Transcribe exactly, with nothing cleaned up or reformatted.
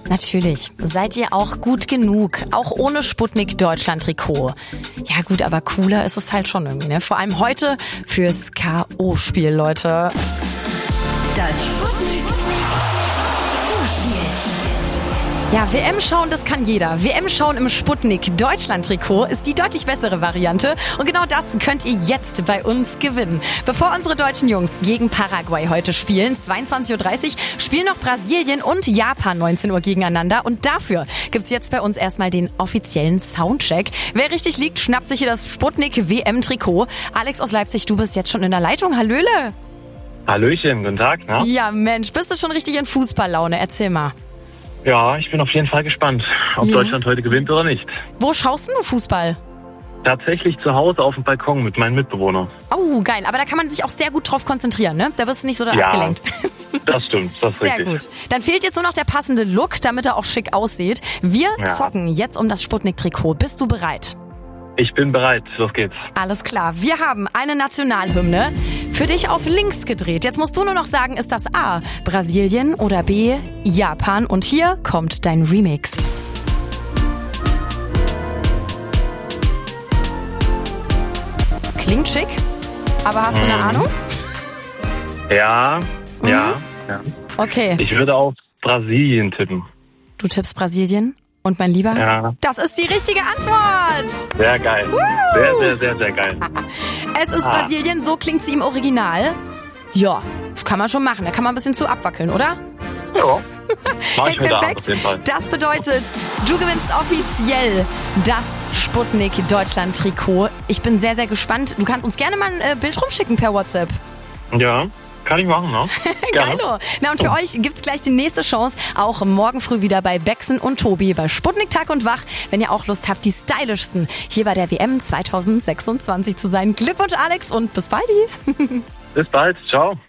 Natürlich. Seid ihr auch gut genug? Auch ohne Sputnik-Deutschland-Trikot. Ja gut, aber cooler ist es halt schon irgendwie, ne? Vor allem heute fürs K O-Spiel, Leute. Das Sputnik Vorspiel. Ja, W M schauen, das kann jeder. W M schauen im Sputnik-Deutschland-Trikot ist die deutlich bessere Variante. Und genau das könnt ihr jetzt bei uns gewinnen. Bevor unsere deutschen Jungs gegen Paraguay heute spielen, zweiundzwanzig Uhr dreißig, spielen noch Brasilien und Japan neunzehn Uhr gegeneinander. Und dafür gibt's jetzt bei uns erstmal den offiziellen Soundcheck. Wer richtig liegt, schnappt sich hier das Sputnik-W M-Trikot. Alex aus Leipzig, du bist jetzt schon in der Leitung. Hallöle! Hallöchen, guten Tag. Na? Ja, Mensch, bist du schon richtig in Fußballlaune? Erzähl mal. Ja, ich bin auf jeden Fall gespannt, ob Ja. Deutschland heute gewinnt oder nicht. Wo schaust denn du Fußball? Tatsächlich zu Hause auf dem Balkon mit meinen Mitbewohnern. Oh, geil. Aber da kann man sich auch sehr gut drauf konzentrieren, ne? Da wirst du nicht so Ja. abgelenkt. Das stimmt, das ist Sehr richtig. gut. Dann fehlt jetzt nur noch der passende Look, damit er auch schick aussieht. Wir Ja. zocken jetzt um das Sputnik-Trikot. Bist du bereit? Ich bin bereit, los geht's. Alles klar. Wir haben eine Nationalhymne für dich auf links gedreht. Jetzt musst du nur noch sagen, ist das A, Brasilien oder B, Japan? Und hier kommt dein Remix. Klingt schick, aber hast du eine Mhm. Ahnung? Ja, ja, Mhm. ja. Okay, Ich würde auf Brasilien tippen. du tippst Brasilien. Und mein Lieber, Ja. das ist die richtige Antwort. Sehr geil. Sehr, sehr, sehr, sehr geil. Es ist Ah. Brasilien, so klingt sie im Original. Ja, das kann man schon machen. Da kann man ein bisschen zu abwackeln, oder? Ja. Mach Hey, ich heute Abend auf perfekt. jeden Fall. Das bedeutet, du gewinnst offiziell das Sputnik-Deutschland-Trikot. Ich bin sehr, sehr gespannt. Du kannst uns gerne mal ein äh, Bild rumschicken per WhatsApp. Ja, kann ich machen, ne? Gerne. Geilo. Na und für euch gibt's gleich die nächste Chance, auch morgen früh wieder bei Bexen und Tobi bei Sputnik Tag und Wach, wenn ihr auch Lust habt, die stylischsten hier bei der W M zwanzig sechsundzwanzig zu sein. Glückwunsch Alex und bis bald. Bis bald, ciao.